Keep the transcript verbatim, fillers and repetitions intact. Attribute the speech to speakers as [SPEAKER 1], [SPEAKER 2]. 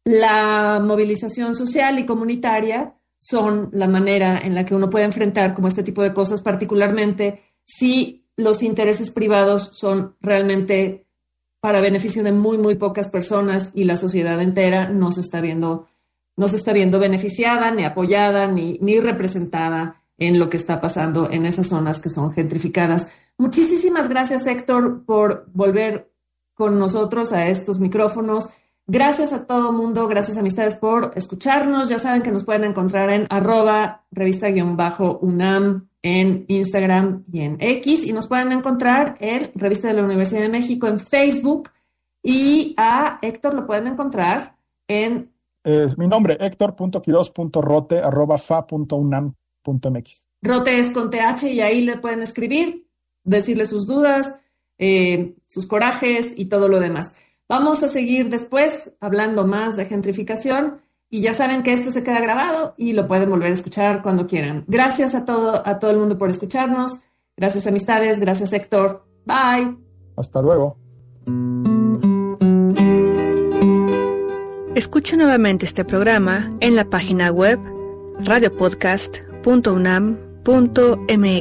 [SPEAKER 1] la movilización social y comunitaria son la manera en la que uno puede enfrentar como este tipo de cosas, particularmente si los intereses privados son realmente para beneficio de muy, muy pocas personas y la sociedad entera no se está viendo, no se está viendo beneficiada, ni apoyada, ni, ni representada en lo que está pasando en esas zonas que son gentrificadas. Muchísimas gracias, Héctor, por volver con nosotros a estos micrófonos. Gracias a todo mundo, gracias amistades por escucharnos. Ya saben que nos pueden encontrar en arroba revista-unam en Instagram y en X, y nos pueden encontrar en Revista de la Universidad de México en Facebook, y a Héctor lo pueden encontrar en...
[SPEAKER 2] Es mi nombre, héctor punto quiroz punto rote arroba fa punto unam punto mx.
[SPEAKER 1] Rote es con T H, y ahí le pueden escribir, decirle sus dudas, eh, sus corajes y todo lo demás. Vamos a seguir después hablando más de gentrificación, y ya saben que esto se queda grabado y lo pueden volver a escuchar cuando quieran. Gracias a todo, a todo el mundo por escucharnos. Gracias, amistades. Gracias, Héctor. Bye.
[SPEAKER 2] Hasta luego.
[SPEAKER 3] Escucha nuevamente este programa en la página web radio podcast punto unam punto mx.